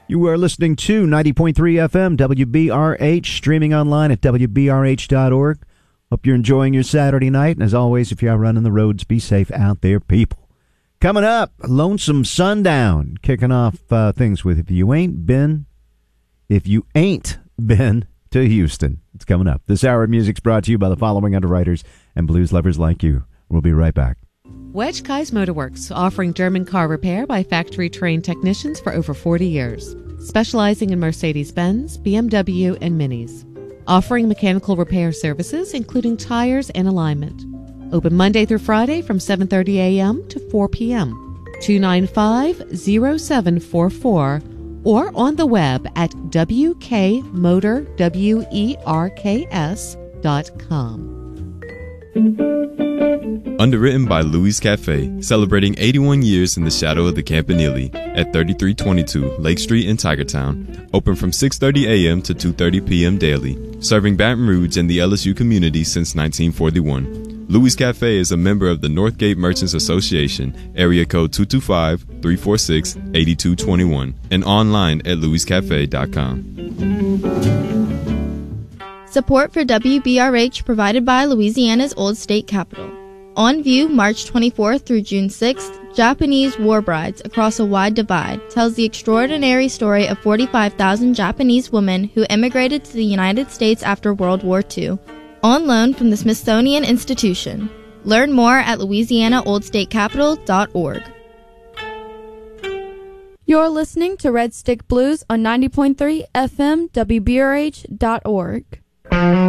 You are listening to 90.3 FM WBRH, streaming online at WBRH.org. Hope you're enjoying your Saturday night. And as always, if you are running the roads, be safe out there, people. Coming up, Lonesome Sundown, kicking off things with If You Ain't Been to Houston. It's coming up. This hour of music's brought to you by the following underwriters and blues lovers like you. We'll be right back. Wedge Kai's Motorworks, offering German car repair by factory-trained technicians for over 40 years. Specializing in Mercedes-Benz, BMW, and Minis. Offering mechanical repair services, including tires and alignment. Open Monday through Friday from 7:30 a.m. to 4 p.m. 295-0744 or on the web at wkmotorwerks.com. Underwritten by Louis Cafe, celebrating 81 years in the shadow of the Campanile at 3322 Lake Street in Tigertown. Open from 6:30 a.m. to 2:30 p.m. daily, serving Baton Rouge and the LSU community since 1941. Louis Cafe is a member of the Northgate Merchants Association, area code 225-346-8221, and online at louiscafe.com. Support for WBRH provided by Louisiana's Old State Capitol. On view March 24th through June 6th, Japanese War Brides Across a Wide Divide tells the extraordinary story of 45,000 Japanese women who immigrated to the United States after World War II. On loan from the Smithsonian Institution. Learn more at louisianaoldstatecapital.org. You're listening to Red Stick Blues on 90.3 FM WBRH.org.